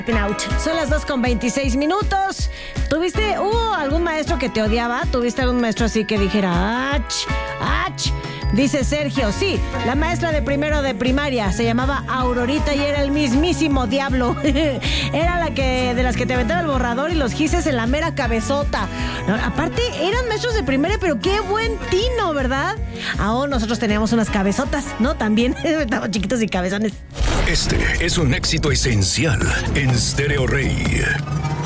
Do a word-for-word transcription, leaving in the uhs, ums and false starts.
Out. Son las dos con veintiséis minutos. ¿Tuviste, hubo algún maestro que te odiaba? ¿Tuviste algún maestro así que dijera ach, ach? Dice Sergio, sí, la maestra de primero de primaria se llamaba Aurorita y era el mismísimo diablo. Era la que de las que te aventaba el borrador y los gises en la mera cabezota. No, aparte, eran maestros de primaria, pero qué buen tino, ¿verdad? Aún nosotros teníamos unas cabezotas, ¿no? También, estábamos chiquitos y cabezones. Este es un éxito esencial en Stereo Rey.